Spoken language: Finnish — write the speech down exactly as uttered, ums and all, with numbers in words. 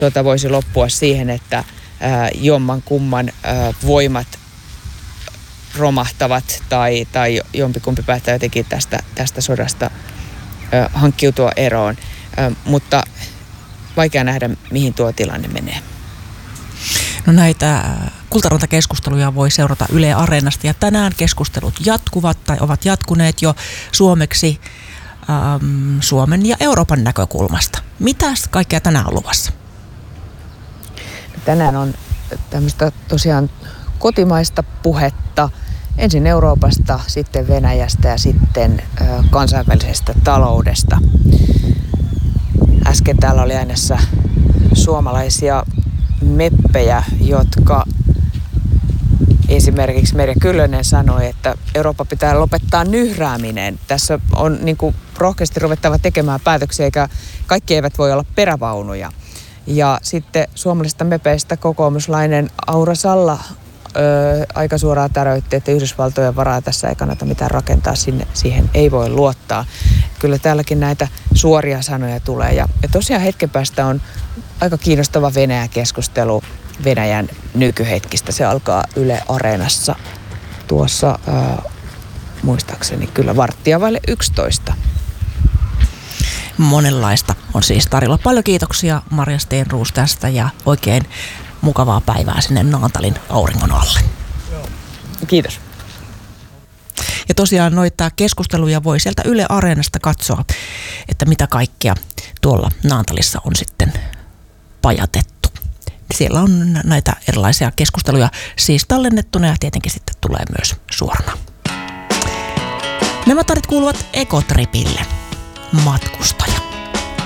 tuota voisi loppua siihen, että ää, jomman kumman ää, voimat romahtavat tai, tai jompikumpi päättää jotenkin tästä, tästä sodasta ää, hankkiutua eroon. Ää, mutta vaikea nähdä, mihin tuo tilanne menee. No näitä Kultaranta-keskusteluja voi seurata Yle Areenasta ja tänään keskustelut jatkuvat tai ovat jatkuneet jo suomeksi äm, Suomen ja Euroopan näkökulmasta. Mitäs kaikkea tänään on luvassa? Tänään on tämmöistä tosiaan kotimaista puhetta. Ensin Euroopasta, sitten Venäjästä ja sitten ö, kansainvälisestä taloudesta. Äsken täällä oli äänessä suomalaisia meppejä, jotka esimerkiksi Merja Kyllönen sanoi, että Eurooppa pitää lopettaa nyhrääminen. Tässä on niin kuin rohkeasti ruvettava tekemään päätöksiä, eikä kaikki eivät voi olla perävaunuja. Ja sitten suomalaisista mepeistä kokoomuslainen Aura Salla öö, aika suoraan täröitti, että Yhdysvaltojen varaa tässä ei kannata mitään rakentaa, sinne, siihen ei voi luottaa. Kyllä täälläkin näitä suoria sanoja tulee. Ja, ja tosiaan hetken päästä on aika kiinnostava Venäjä-keskustelu Venäjän nykyhetkistä. Se alkaa Yle Areenassa tuossa ää, muistaakseni kyllä varttia vaille yksitoista. Monenlaista on siis tarjolla. Paljon kiitoksia Marja Stenroos tästä ja oikein mukavaa päivää sinne Naantalin auringon alle. Kiitos. Ja tosiaan noita keskusteluja voi sieltä Yle Areenasta katsoa, että mitä kaikkea tuolla Naantalissa on sitten pajatettu. Siellä on näitä erilaisia keskusteluja siis tallennettuna ja tietenkin sitten tulee myös suorana. Nämä tarit kuuluvat Ekotripille. Matkustaja.